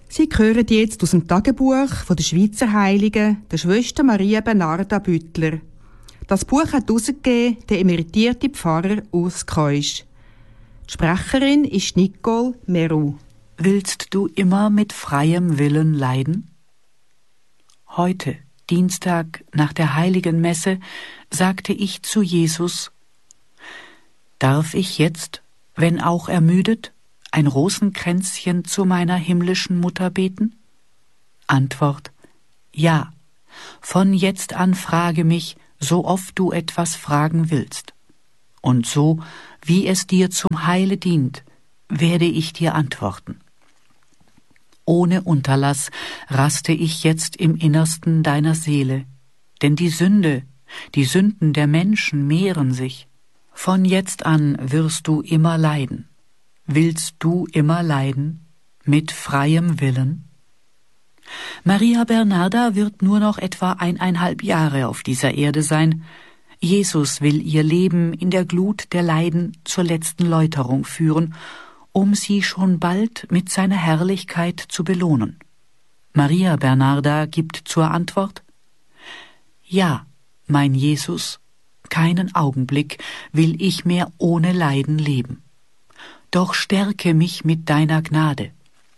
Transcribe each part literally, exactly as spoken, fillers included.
Sie hören jetzt aus dem Tagebuch von der Schweizer Heiligen, der Schwester Maria Bernarda Büttler. Das Buch hat herausgegeben der emeritierte Pfarrer Urs Keusch. Die Sprecherin ist Nicole Meru. Willst du immer mit freiem Willen leiden? Heute, Dienstag nach der Heiligen Messe, sagte ich zu Jesus: Darf ich jetzt, wenn auch ermüdet, ein Rosenkränzchen zu meiner himmlischen Mutter beten? Antwort: Ja, von jetzt an frage mich, so oft du etwas fragen willst. Und so, wie es dir zum Heile dient, werde ich dir antworten. Ohne Unterlass raste ich jetzt im Innersten deiner Seele, denn die Sünde, die Sünden der Menschen mehren sich. Von jetzt an wirst du immer leiden. Willst du immer leiden, mit freiem Willen? Maria Bernarda wird nur noch etwa eineinhalb Jahre auf dieser Erde sein. Jesus will ihr Leben in der Glut der Leiden zur letzten Läuterung führen, um sie schon bald mit seiner Herrlichkeit zu belohnen. Maria Bernarda gibt zur Antwort: Ja, mein Jesus, keinen Augenblick will ich mehr ohne Leiden leben. Doch stärke mich mit deiner Gnade.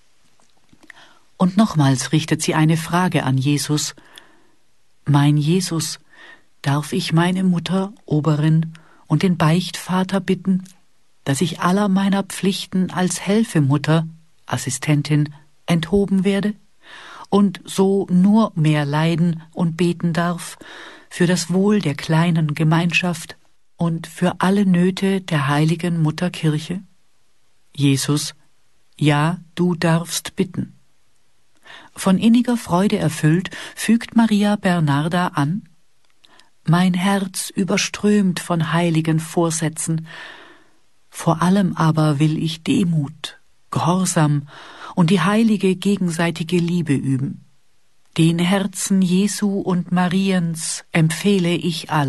Und nochmals richtet sie eine Frage an Jesus: Mein Jesus, darf ich meine Mutter, Oberin und den Beichtvater bitten, dass ich aller meiner Pflichten als Helfemutter, Assistentin, enthoben werde und so nur mehr leiden und beten darf für das Wohl der kleinen Gemeinschaft und für alle Nöte der heiligen Mutterkirche? Jesus: Ja, du darfst bitten. Von inniger Freude erfüllt, fügt Maria Bernarda an: Mein Herz überströmt von heiligen Vorsätzen, vor allem aber will ich Demut, Gehorsam und die heilige gegenseitige Liebe üben. Den Herzen Jesu und Mariens empfehle ich alle.